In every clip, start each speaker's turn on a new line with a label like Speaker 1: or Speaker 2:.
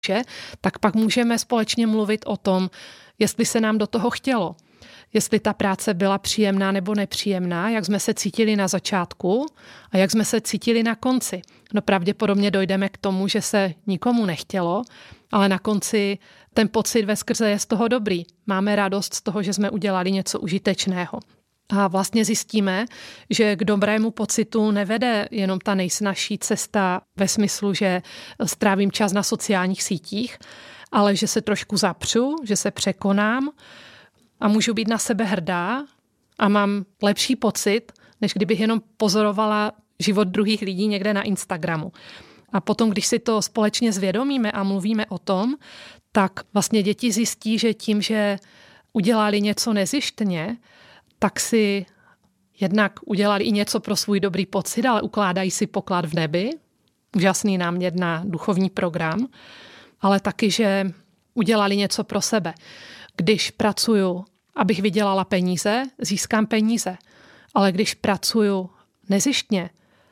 Speaker 1: tak pak můžeme společně mluvit o tom, jestli se nám do toho chtělo. Jestli ta práce byla příjemná nebo nepříjemná, jak jsme se cítili na začátku a jak jsme se cítili na konci. No pravděpodobně dojdeme k tomu, že se nikomu nechtělo, ale na konci ten pocit veskrze je z toho dobrý. Máme radost z toho, že jsme udělali něco užitečného. A vlastně zjistíme, že k dobrému pocitu nevede jenom ta nejsnazší cesta ve smyslu, že strávím čas na sociálních sítích, ale že se trošku zapřu, že se překonám a můžu být na sebe hrdá a mám lepší pocit, než kdybych jenom pozorovala život druhých lidí někde na Instagramu. A potom, když si to společně zvědomíme a mluvíme o tom, tak vlastně děti zjistí, že tím, že udělali něco nezištně, tak si jednak udělali i něco pro svůj dobrý pocit, ale ukládají si poklad v nebi. Úžasný námět na duchovní program. Ale taky, že udělali něco pro sebe. Když pracuju, abych vydělala peníze, získám peníze. Ale když pracuju nezištně,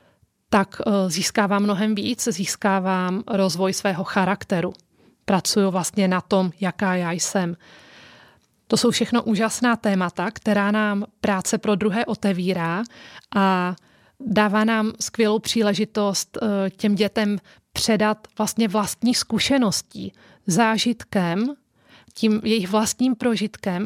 Speaker 1: tak získávám mnohem víc, získávám rozvoj svého charakteru. Pracuju vlastně na tom, jaká já jsem. To jsou všechno úžasná témata, která nám práce pro druhé otevírá a dává nám skvělou příležitost těm dětem předat vlastně vlastní zkušeností, zážitkem, tím jejich vlastním prožitkem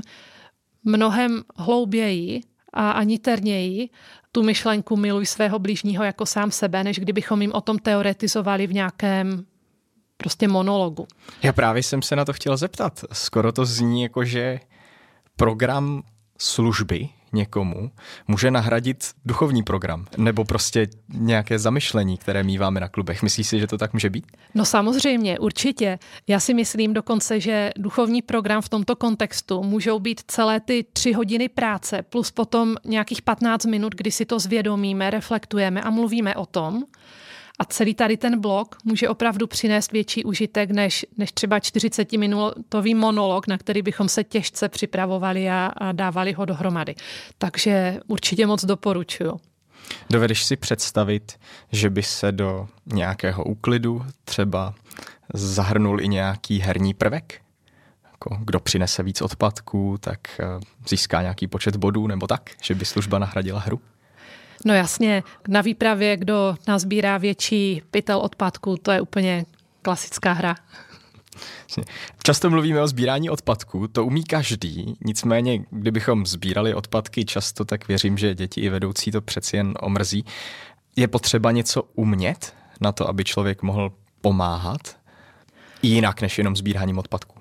Speaker 1: mnohem hlouběji a niterněji tu myšlenku miluj svého bližního jako sám sebe, než kdybychom jim o tom teoretizovali v nějakém prostě monologu.
Speaker 2: Já právě jsem se na to chtěl zeptat. Skoro to zní jako, že program služby někomu může nahradit duchovní program nebo prostě nějaké zamyšlení, které míváme na klubech. Myslíš si, že to tak může být?
Speaker 1: No samozřejmě, určitě. Já si myslím dokonce, že duchovní program v tomto kontextu můžou být celé ty 3 hodiny práce plus potom nějakých 15 minut, kdy si to zvědomíme, reflektujeme a mluvíme o tom. A celý tady ten blok může opravdu přinést větší užitek než třeba 40-minutový monolog, na který bychom se těžce připravovali a dávali ho dohromady. Takže určitě moc doporučuju.
Speaker 2: Dovedeš si představit, že by se do nějakého úklidu třeba zahrnul i nějaký herní prvek? Jako kdo přinese víc odpadků, tak získá nějaký počet bodů nebo tak, že by služba nahradila hru?
Speaker 1: No jasně, na výpravě, kdo nazbírá větší pytel odpadků, to je úplně klasická hra.
Speaker 2: Často mluvíme o sbírání odpadků, to umí každý, nicméně kdybychom sbírali odpadky často, tak věřím, že děti i vedoucí to přeci jen omrzí. Je potřeba něco umět na to, aby člověk mohl pomáhat jinak než jenom sbíráním odpadků?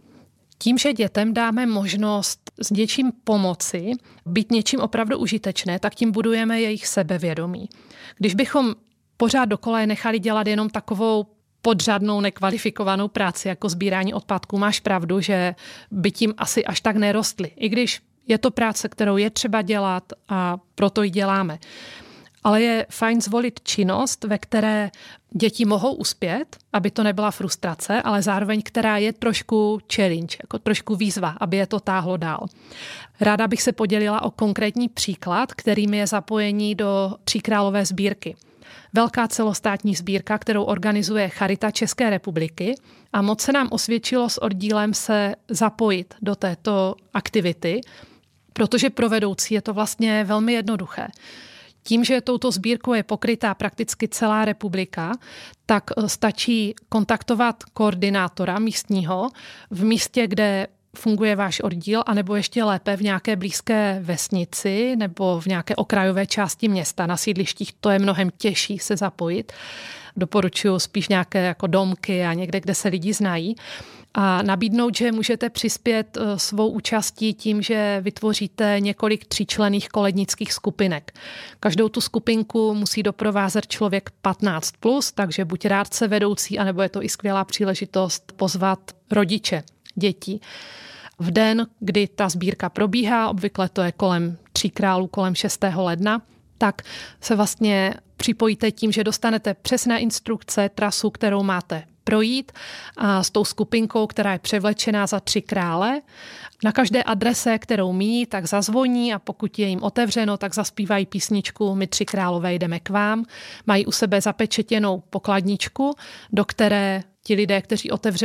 Speaker 1: Tím, že dětem dáme možnost s něčím pomoci, být něčím opravdu užitečné, tak tím budujeme jejich sebevědomí. Když bychom pořád dokola je nechali dělat jenom takovou podřadnou, nekvalifikovanou práci jako sbírání odpadků, máš pravdu, že by tím asi až tak nerostly. I když je to práce, kterou je třeba dělat a proto ji děláme. Ale je fajn zvolit činnost, ve které děti mohou uspět, aby to nebyla frustrace, ale zároveň, která je trošku challenge, jako trošku výzva, aby je to táhlo dál. Ráda bych se podělila o konkrétní příklad, kterým je zapojení do Tříkrálové sbírky. Velká celostátní sbírka, kterou organizuje Charita České republiky a moc se nám osvědčilo s oddílem se zapojit do této aktivity, protože pro vedoucí je to vlastně velmi jednoduché. Tím, že touto sbírkou je pokrytá prakticky celá republika, tak stačí kontaktovat koordinátora místního v místě, kde funguje váš oddíl, anebo ještě lépe v nějaké blízké vesnici nebo v nějaké okrajové části města. Na sídlištích to je mnohem těžší se zapojit. Doporučuji spíš nějaké jako domky a někde, kde se lidi znají. A nabídnout, že můžete přispět svou účastí tím, že vytvoříte několik 3členných kolednických skupinek. Každou tu skupinku musí doprovázet člověk 15+, takže buď rádce vedoucí, anebo je to i skvělá příležitost pozvat rodiče dětí. V den, kdy ta sbírka probíhá, obvykle to je kolem Tří králů, kolem 6. ledna, tak se vlastně připojíte tím, že dostanete přesné instrukce, trasu, kterou máte projít a s tou skupinkou, která je převlečená za 3 krále. Na každé adrese, kterou míjí, tak zazvoní a pokud je jim otevřeno, tak zaspívají písničku My 3 králové jdeme k vám. Mají u sebe zapečetěnou pokladničku, do které ti lidé, kteří otevřeli